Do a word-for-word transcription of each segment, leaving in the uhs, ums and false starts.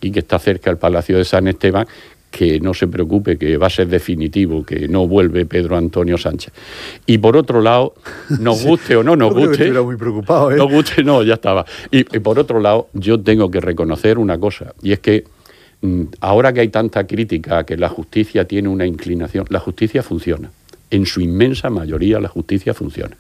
y que está cerca del Palacio de San Esteban, que no se preocupe, que va a ser definitivo, que no vuelve Pedro Antonio Sánchez. Y por otro lado, nos guste o no nos no guste... Creo que muy preocupado, ¿eh? Nos guste, no, ya estaba. Y, y por otro lado, yo tengo que reconocer una cosa, y es que mmm, ahora que hay tanta crítica a que la justicia tiene una inclinación, la justicia funciona. En su inmensa mayoría la justicia funciona.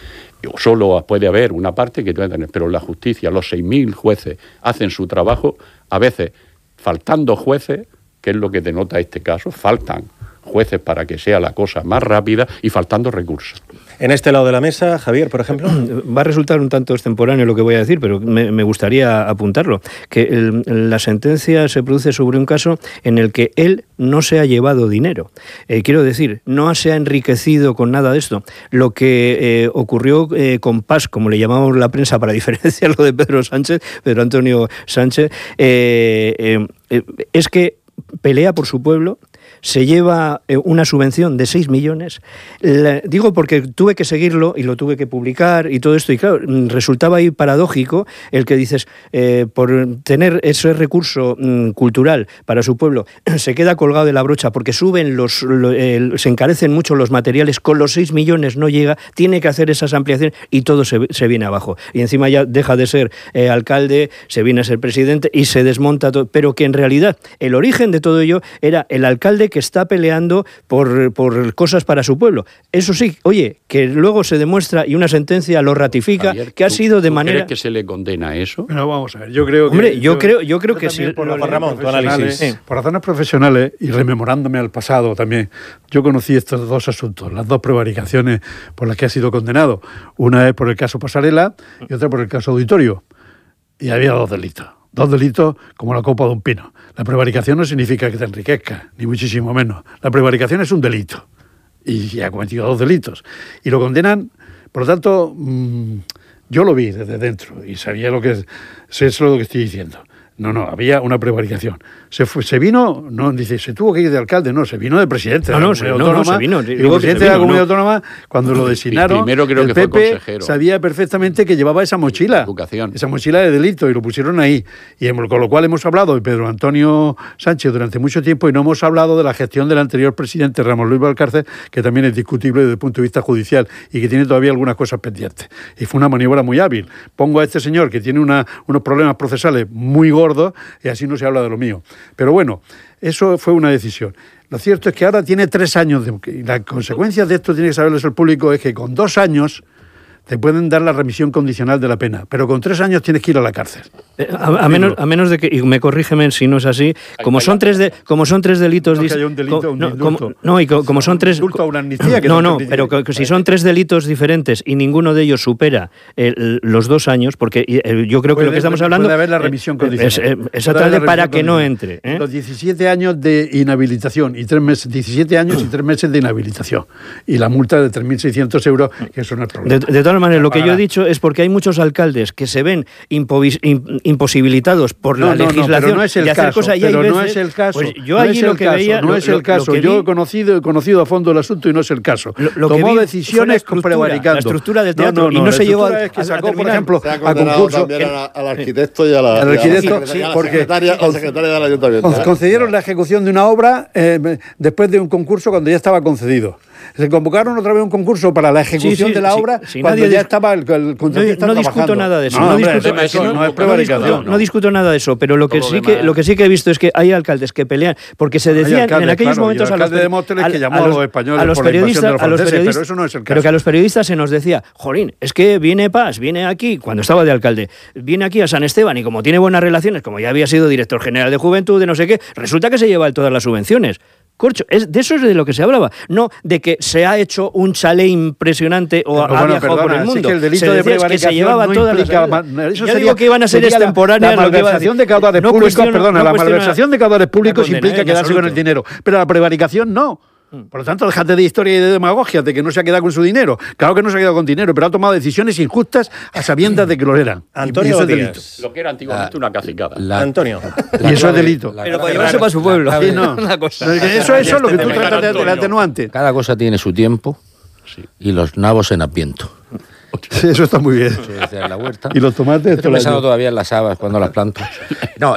O solo puede haber una parte que puede tener, pero la justicia, los seis mil jueces hacen su trabajo, a veces faltando jueces, que es lo que denota este caso, faltan jueces para que sea la cosa más rápida y faltando recursos. En este lado de la mesa, Javier, por ejemplo. Va a resultar un tanto extemporáneo lo que voy a decir, pero me, me gustaría apuntarlo, que el, la sentencia se produce sobre un caso en el que él no se ha llevado dinero. Eh, quiero decir, no se ha enriquecido con nada de esto. Lo que eh, ocurrió eh, con Paz, como le llamamos la prensa para diferenciarlo de Pedro Sánchez, Pedro Antonio Sánchez, eh, eh, eh, es que pelea por su pueblo, se lleva eh, una subvención de seis millones. La, digo porque tuve que seguirlo y lo tuve que publicar y todo esto, y claro, resultaba ahí paradójico el que dices, eh, por tener ese recurso mm, cultural para su pueblo, se queda colgado de la brocha porque suben los, lo, eh, se encarecen mucho los materiales, con los seis millones no llega, tiene que hacer esas ampliaciones y todo se, se viene abajo. Y encima ya deja de ser eh, alcalde, se viene a ser presidente y se desmonta todo, pero que en realidad el origen de todo ello era el alcalde que está peleando por, por cosas para su pueblo. Eso sí, oye, que luego se demuestra y una sentencia lo ratifica, Javier, que ha ¿tú, sido de ¿tú manera... ¿Crees que se le condena eso? Bueno, vamos a ver, yo creo que... Hombre, yo, yo creo, yo creo yo que sí. Por, Lo, Ramón, tu análisis. Sí. Por razones profesionales y rememorándome al pasado también, yo conocí estos dos asuntos, las dos prevaricaciones por las que ha sido condenado. Una es por el caso Pasarela y otra por el caso Auditorio. Y había dos delitos. Dos delitos como la copa de un pino. La prevaricación no significa que te enriquezcas, ni muchísimo menos. La prevaricación es un delito. Y ha cometido dos delitos. Y lo condenan, por lo tanto, mmm, yo lo vi desde dentro y sabía lo que es, sé eso lo que estoy diciendo. No, no, había una prevaricación. Se fue, se vino, no dice, se tuvo que ir de alcalde, no, se vino de presidente de no, la no, Comunidad no, Autónoma. No, se vino. Y el presidente de la Comunidad Autónoma, cuando lo designaron, primero creo el que P P fue consejero. sabía perfectamente que llevaba esa mochila. Educación. Esa mochila de delito y lo pusieron ahí. Y con lo cual hemos hablado de Pedro Antonio Sánchez durante mucho tiempo y no hemos hablado de la gestión del anterior presidente Ramón Luis Valcárcel, que también es discutible desde el punto de vista judicial y que tiene todavía algunas cosas pendientes. Y fue una maniobra muy hábil. Pongo a este señor que tiene una, unos problemas procesales muy gordos y así no se habla de lo mío. Pero bueno, eso fue una decisión. Lo cierto es que ahora tiene tres años de, y las consecuencias de esto tiene que saberlo el público, es que con dos años te pueden dar la remisión condicional de la pena, pero con tres años tienes que ir a la cárcel. Eh, a, a, menos, a menos de que, y me corrígeme si no es así, como son tres, de, como son tres delitos... No, que haya un delito, co, un no, indulto. como, no, y co, como son tres... Un indulto o una amnistía. Que no, no, no, pero que, que si son tres delitos diferentes y ninguno de ellos supera el, los dos años, porque eh, yo creo que puede, lo que estamos puede, hablando... Puede haber la remisión condicional. Es, es, exactamente para que no entre. ¿eh? Los diecisiete años de inhabilitación y tres meses, diecisiete años y tres meses de inhabilitación. Y la multa de tres mil seiscientos euros, que eso no es problema. De, de todas maneras, lo que yo he dicho es porque hay muchos alcaldes que se ven impovis, imp, imposibilitados por no, la no, legislación no, no es el de hacer caso, cosas y hay pero veces, no es el caso. Pues yo no allí es lo el que caso, veía, no lo, es el lo, caso. Lo que yo vi, he conocido, he conocido a fondo el asunto y no es el caso. Lo, lo Tomó que vi decisiones fue la prevaricando. La estructura del teatro no, no, no, y no se llegó a, es que a, sacó, a por ejemplo, se ha a concurso también al, al arquitecto y a la, al arquitecto, y a la, porque secretaria, a la secretaria del ayuntamiento. Os concedieron la ejecución de una obra eh, después de un concurso cuando ya estaba concedido. Se convocaron otra vez un concurso para la ejecución sí, sí, de la sí, obra sí, cuando nadie ya dis- estaba el, el contratista no, no discuto trabajando. nada de eso. No, No, hombre, discuto, eso, eso no, no es no, prevaricación. discuto, no. no discuto nada de eso, pero lo que, Todo sí lo que, demás... lo que sí que he visto es que hay alcaldes que pelean, porque se decían alcaldes, en aquellos claro, momentos y el a los, alcalde de Móstoles a, que llamó a a los, los españoles a los por la invasión periodistas, de los a los franceses, periodistas, pero eso no es el pero caso. que a los periodistas se nos decía, jolín, es que viene Paz, viene aquí, cuando estaba de alcalde, viene aquí a San Esteban y como tiene buenas relaciones, como ya había sido director general de Juventud, de no sé qué, resulta que se lleva todas las subvenciones. Corcho, es, de eso es de lo que se hablaba, no de que se ha hecho un chalet impresionante o Pero ha bueno, viajado perdona, por el mundo. sí que el delito se de decía es que se prevaricación llevaba no todas implica, las... ma- eso Yo sería, digo que iban a ser sería extemporáneas. La lo que iba a malversación decir. de caudales No públicos, cuestiono- perdona, no la cuestiono- malversación de caudales públicos condena, implica en quedarse con absoluto. el dinero, pero la prevaricación no. Por lo tanto, déjate de historia y de demagogia, de que no se ha quedado con su dinero. Claro que no se ha quedado con dinero, pero ha tomado decisiones injustas a sabiendas de que lo eran. Antonio y eso es Díaz. delito. Lo que era antiguamente una cacicada. La, Antonio. Y eso es delito. Pero para llevarse para su pueblo. Sí, no. Eso, eso es lo que tú tratas de, del atenuante. Cada cosa tiene su tiempo Sí. y los nabos en adviento. Sí, eso está muy bien. Sí, desde la huerta. Y los tomates... Estoy pensando todavía en las habas cuando las planto. No,